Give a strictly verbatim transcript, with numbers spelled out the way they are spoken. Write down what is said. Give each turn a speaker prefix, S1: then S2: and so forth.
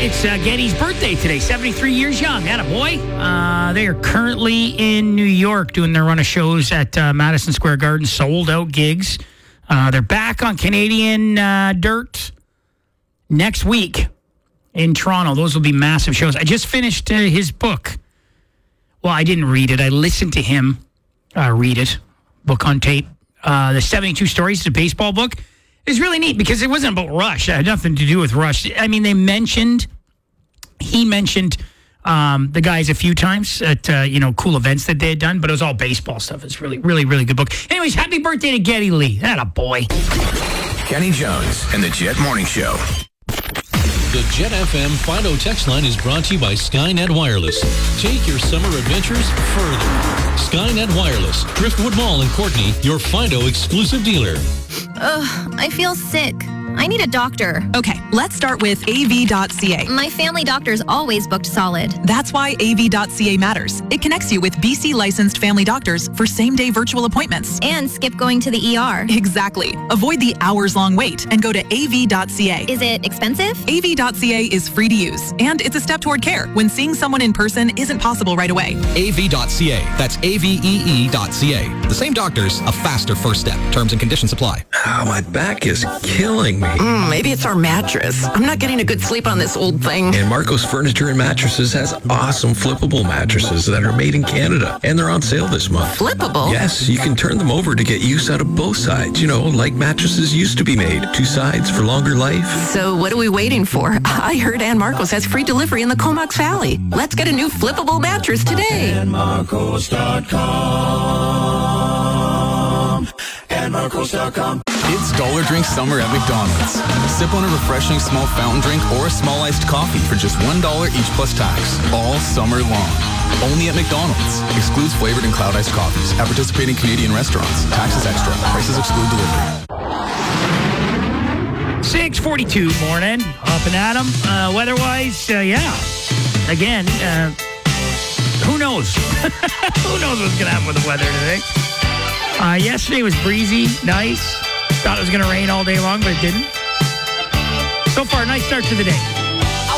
S1: It's uh, Getty's birthday today, seventy-three years young. Attaboy. Uh, they are currently in New York doing their run of shows at uh, Madison Square Garden, sold out gigs. Uh, they're back on Canadian uh, dirt next week in Toronto. Those will be massive shows. I just finished uh, his book. Well, I didn't read it. I listened to him uh, read it. Book on tape. Uh, the seventy-two Stories, the baseball book. It's really neat because it wasn't about Rush. It had nothing to do with Rush. I mean, they mentioned, he mentioned um, the guys a few times at, uh, you know, cool events that they had done, but it was all baseball stuff. It's really, really, really good book. Anyways, happy birthday to Geddy Lee. Attaboy.
S2: Kenny Jones and the Jet Morning Show.
S3: The Jet F M Fido text line is brought to you by Skynet Wireless. Take your summer adventures further. Skynet Wireless, Driftwood Mall in Courtney, your Fido exclusive dealer.
S4: Ugh, I feel sick. I need a doctor.
S5: Okay, let's start with A V dot C A.
S4: My family doctor's always booked solid.
S5: That's why A V dot C A matters. It connects you with B C licensed family doctors for same-day virtual appointments.
S4: And skip going to the E R.
S5: Exactly. Avoid the hours-long wait and go to A V dot C A.
S4: Is it expensive?
S5: A V dot C A is free to use, and it's a step toward care when seeing someone in person isn't possible right away.
S6: A V dot C A. That's A V E E dot C A. The same doctors, a faster first step. Terms and conditions apply.
S7: Oh, my back is killing me.
S8: Mm, maybe it's our mattress. I'm not getting a good sleep on this old thing.
S7: And Marco's Furniture and Mattresses has awesome flippable mattresses that are made in Canada. And they're on sale this month.
S8: Flippable?
S7: Yes, you can turn them over to get use out of both sides. You know, like mattresses used to be made. Two sides for longer life.
S8: So what are we waiting for? I heard Ann Marcos has free delivery in the Comox Valley. Let's get a new flippable mattress today.
S9: Ann Marcos dot com. Ann Marcos dot com.
S10: It's Dollar Drink Summer at McDonald's. Sip on a refreshing small fountain drink or a small iced coffee for just one dollar each plus tax. All summer long. Only at McDonald's. Excludes flavored and cloud iced coffees. At participating Canadian restaurants. Taxes extra. Prices exclude delivery.
S1: six forty-two morning. Up and at 'em. Uh, weather-wise, uh, yeah. Again, uh, who knows? Who knows what's going to happen with the weather today? Uh, yesterday was breezy, nice. Thought it was going to rain all day long, but it didn't. So far, nice start to the day.